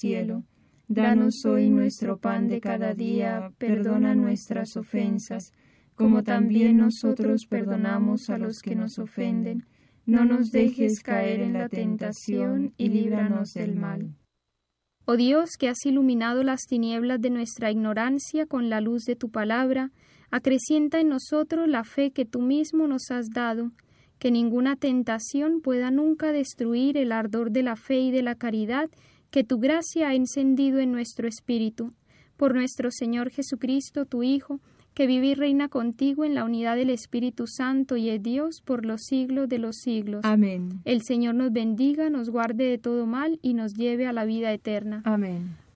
cielo. Danos hoy nuestro pan de cada día, perdona nuestras ofensas, como también nosotros perdonamos a los que nos ofenden. No nos dejes caer en la tentación y líbranos del mal. Oh Dios, que has iluminado las tinieblas de nuestra ignorancia con la luz de tu palabra, acrecienta en nosotros la fe que tú mismo nos has dado, que ninguna tentación pueda nunca destruir el ardor de la fe y de la caridad que tu gracia ha encendido en nuestro espíritu. Por nuestro Señor Jesucristo, tu Hijo, que vive y reina contigo en la unidad del Espíritu Santo y es Dios por los siglos de los siglos. Amén. El Señor nos bendiga, nos guarde de todo mal y nos lleve a la vida eterna. Amén.